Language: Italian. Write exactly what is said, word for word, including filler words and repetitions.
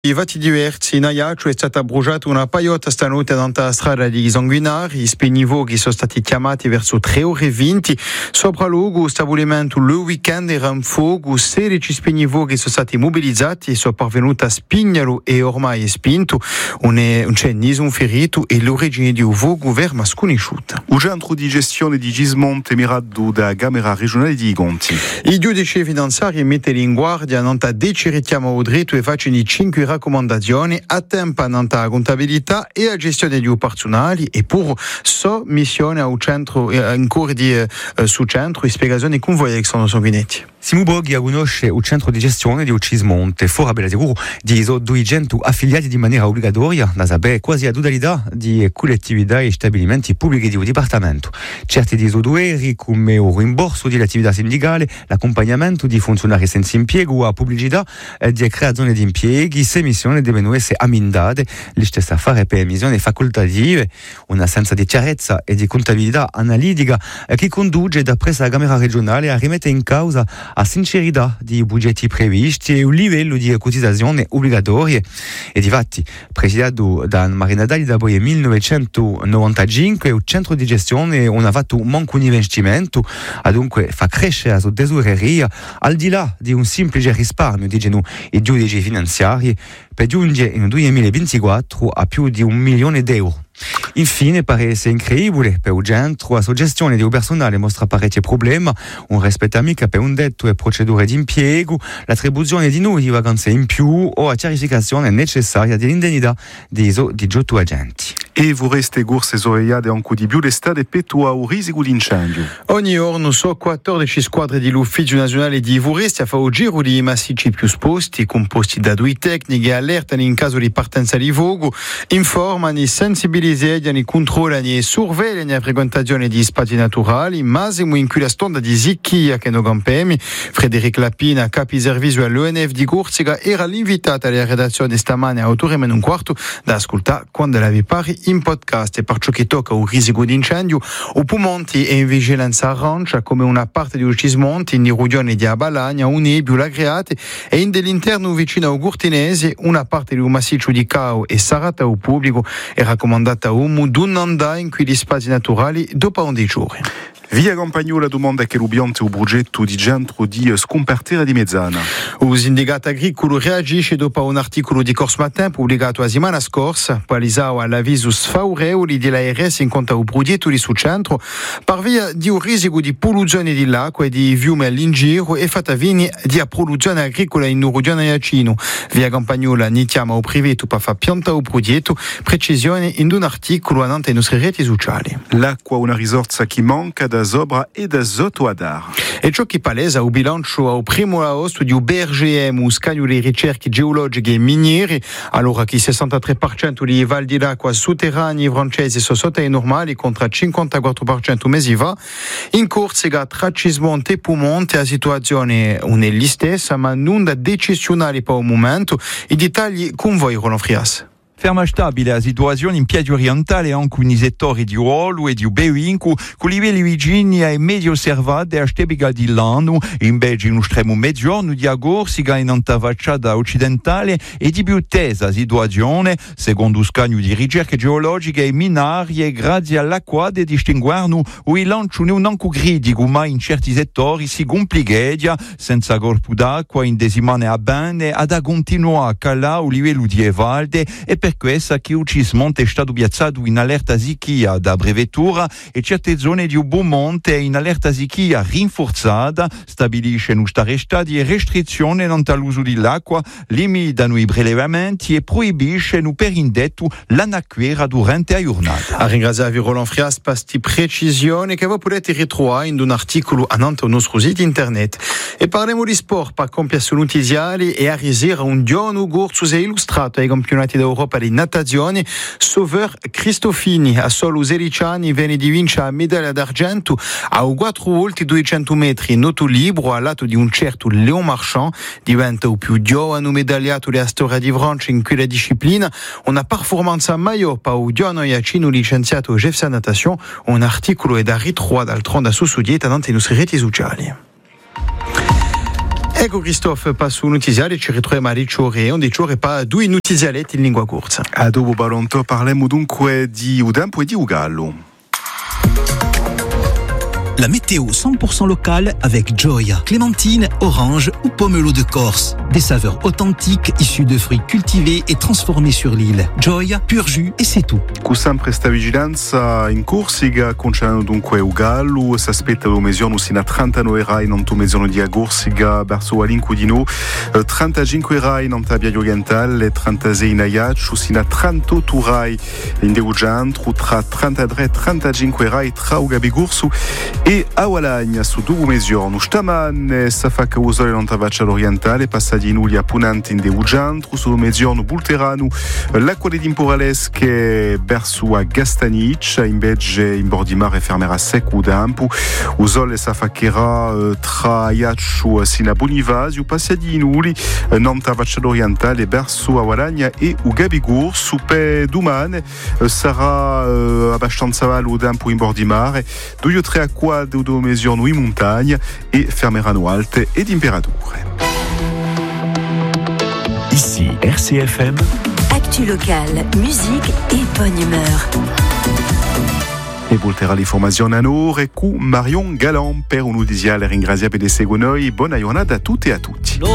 I vati diversi in Ajaccio è stata bruciata una paiotta stanotte dalla strada di Sanguinari. I spinivoghi sono stati chiamati verso tre ore e venti. Sopra luogo stabilimento il weekend era un fuoco. sedici spinivoghi sono stati mobilizzati e sono parvenuti a Spignalo e ormai è spinto. Non c'è nessun ferito e l'origine di un fuoco verma sconosciuta. Il centro di gestione di Gismonte mirato da Camera regionale di Gonti. I giudici finanziari mettono in guardia non ta deciriamo il dritto e facciano i cinque raccomandazioni a tempo nella contabilità e a gestione di personali e per so missione a un centro in corso di eh, su centro e spiegazioni con voi Alessandro Sanguinetti. Siamo Boghi a conoscere il centro di gestione di Cismonte, fuori bella sicuro di duecento affiliati di maniera obbligatoria da sapere quasi a totalità di collettività e stabilimenti pubblici di un dipartimento. Certi di sodueri come il rimborso dell'attività sindicale, l'accompagnamento di funzionari senza impiego, la pubblicità di creazione di impieghi, se missioni devono essere ammendate, le stesse affari per missioni facoltative, un'assenza di chiarezza e di contabilità analitica che conduce da presso la Camera regionale a rimettere in causa a sincerità di budgeti previsti e un livello di cotizazione obbligatorie. E difatti, presidiato da Marina Dali da poi millenovecentonovantacinque, il centro di gestione non ha fatto manco un investimento, a dunque fa crescere la sua tesoreria al di là di un semplice risparmio, dicono i giudici finanziari, per giungere nel duemilaventiquattro a più di un milione di euro. Infine, pare essere incredibile per il centro, la sua gestione di personale mostra parecchi problemi, un rispetto mica per un detto e procedure di impiego, l'attribuzione di nuovi vacanze in più o la chiarificazione necessaria dell'indennità di otto agenti. E vorreste gorse sorvegliate anche di più l'estate petto a un risico di incendio. Ogni giorno sono quattordici squadre dell'Ufficio Nazionale di Voresti a fare il giro di massicci più esposti, composti da due tecniche, allertano in caso di partenza di fuoco, informano, sensibilizzano, controllano e sorvegliano la frequentazione di spazi naturali, massimo in cui la stonda di Zicchia che non campemi. Frederic Lapina, capi servizio all'O N F di Corsica, era l'invitata alla redazione stamane a otto e meno un quarto da ascoltare quando la vi pari in podcast. E per ciò che tocca un risico di incendio, o Pumonti è in vigilanza arancia come una parte di Cismonte, in Rudione di Abalagna, un Ebbio, l'Agreate e in dell'interno vicino a Gurtinese, una parte di un massiccio di Cao e Sarata o pubblico è raccomandata a Umu d'Unanda in cui gli spazi naturali dopo undici giorni. Via Campagnola domanda che l'ubiante o progetto di centro di scompartire di Mezzana. Il sindacato agricolo reagisce dopo un articolo di Corso Matin pubblicato la settimana scorsa, palisato all'avviso sfavorevole dell'A R S in conto al progetto di su centro per via di un risico di polluzione dell'acqua e di fiume all'ingiro e fatta venire di produzione agricola in Urugione Iacino. Via Campagnola ne chiama il privato per far pianta il progetto, precisione in un articolo annante ai nostri reti sociali. L'acqua è una risorsa che manca da Zobra e da Zoto Adar. E ciò che palesa il bilancio al primo agosto di U B R G M, scagno le ricerche geologiche e miniere, allora che il sessantatré per cento di valli d'acqua sotterranei francesi sono sotto i normali contro il cinquantaquattro per cento mesi fa. In Corsica, tra Cismonte e Pumonte, la situazione non è la stessa, ma non da decisionale per il momento. I dettagli con voi, Roland Frias. Ferma stabile la situazione in piedi orientale anche nei settori di Olo e di Bevincu, con livelli vicini ai medio osservati a stebiga di Lano, invece in un estremo mezzogiorno di Agorsica in antavacciata occidentale e di più tesa la situazione, secondo lo scagno di ricerche geologiche e minarie, grazie all'acqua di distinguerno o il lancio non anche critico, ma in certi settori si complica, senza corpo d'acqua in desimane a bene, ad a continuare a calare il livello di Evalde e per questa che il Cismonte è stato piazzato in allerta siccità da brevettura e certe zone di Beaumonte in allerta siccità rinforzata, stabilisce in stare stati e restrizioni all'uso dell'acqua, limitano i prelevamenti e proibisce in per indetto l'anacquera durante la giornata. A ringraziarvi Roland Frias per queste precisioni che voi potete ritrovare in un articolo annante al nostro sito internet. E parliamo di sport per compiere notiziali e a risera un giorno corso è illustrato ai campionati d'Europa di natazione. Sauveur Cristofini a solo sedici anni viene di vincere la medaglia d'argento a quattro volte duecento metri nuoto libero al lato di un certo Léon Marchand. Diventa il più giovane medagliato della storia di Francia in quella disciplina, una performance maggiore per il giovane iacino licenziato G F S Natation. Un articolo è da ritrovare d'altronde a Sussudieta nante nostre reti sociali. Ecco Christophe, passo un notiziale, ci ritroviamo a Ricciore, onde ci pas due notizialetti in lingua corsa. A dopo Balonto parliamo dunque di Udampo e di Ugallo. La météo cent pour cent locale avec Joy. Clémentine, orange ou pomelo de Corse. Des saveurs authentiques issues de fruits cultivés et transformés sur l'île. Joy, pur jus et c'est tout. Con sempre sta vigilanza in Corsica, conciano dunque Ugallo, si aspetta lo mezzogiorno sino a trentanove rai in to mezzogiorno di Corsica verso Alincudino, trentacinque rai in Tabia Orientale, trentasei in Ajaccio, sino a trentotto rai in Deuggiantro, tra trentatré e trentacinque rai tra Ugabigursu e a Walagna su due mezzogiorno. Stamane si fa che usare in Tavaccia orientale, passati in Ulia Punante in Deuggiantro, su mezzogiorno Bulterano, l'acqua di Temporalesche verso a Gastanic, invece in bordi mare fermerà secco dampo, o sole si faccherà eh, tra Ajaccio sino a Bonivasio, passati in Uli, non Tavaccia orientale verso a Walagna e Ugabigur, su pe domani eh, sarà eh, abbastanza vallo dampo in bordi mare, due o tre acqua de due mezzogiorno in montagna e fermeranno alte e temperature. Ici R C F M. Actu locale, musique et bonne humeur. E volterà l'informazione a noi con Marion Galan per un udisiale ringraziabile seguo noi. Buona giornata a tutti e a tutti.